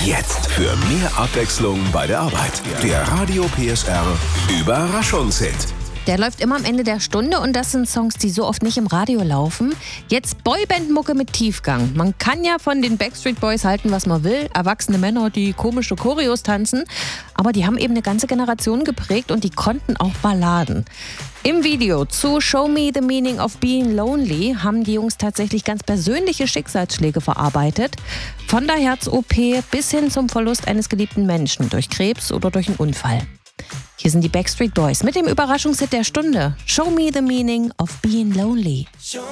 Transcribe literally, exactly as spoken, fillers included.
Jetzt für mehr Abwechslung bei der Arbeit. Der Radio P S R Überraschungshit. Der läuft immer am Ende der Stunde und das sind Songs, die so oft nicht im Radio laufen. Jetzt Boyband-Mucke mit Tiefgang. Man kann ja von den Backstreet Boys halten, was man will. Erwachsene Männer, die komische Choreos tanzen. Aber die haben eben eine ganze Generation geprägt und die konnten auch Balladen. Im Video zu Show Me the Meaning of Being Lonely haben die Jungs tatsächlich ganz persönliche Schicksalsschläge verarbeitet. Von der Herz-O P bis hin zum Verlust eines geliebten Menschen durch Krebs oder durch einen Unfall. Hier sind die Backstreet Boys mit dem Überraschungshit der Stunde. Show Me the Meaning of Being Lonely.